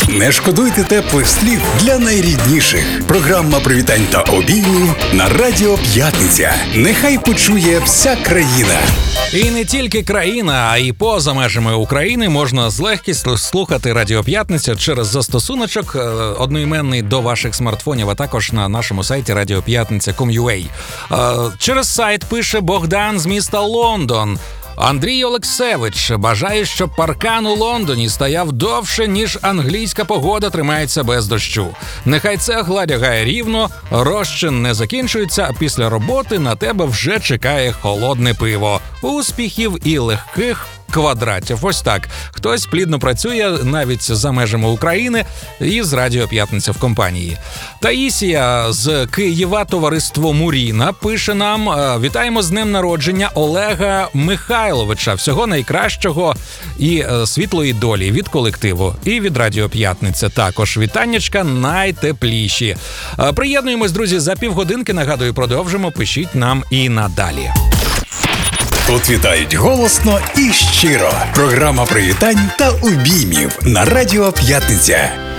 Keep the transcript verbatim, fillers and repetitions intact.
Не шкодуйте теплих слів для найрідніших. Програма привітань та обіймів на Радіо П'ятниця. Нехай почує вся країна. І не тільки країна, а й поза межами України можна з легкістю слухати Радіо П'ятниця через застосуночок одноіменний до ваших смартфонів, а також на нашому сайті радіо п'ятниця крапка ком крапка ю а. Через сайт пише Богдан з міста Лондон. Андрій Олексевич бажає, щоб паркан у Лондоні стояв довше, ніж англійська погода тримається без дощу. Нехай цегла лягає рівно, розчин не закінчується, а після роботи на тебе вже чекає холодне пиво. Успіхів і легких квадратів. Ось так. Хтось плідно працює навіть за межами України і з Радіо П'ятниця в компанії. Таїсія з Києва, товариство Муріна, пише нам: вітаємо з днем народження Олега Михайловича. Всього найкращого і світлої долі від колективу. І від Радіо П'ятниця також. Вітаннячка найтепліші. Приєднуємось, друзі, за півгодинки. Нагадую, продовжимо. Пишіть нам і надалі. Тут вітають голосно і щиро. Програма привітань та обіймів на Радіо П'ятниця.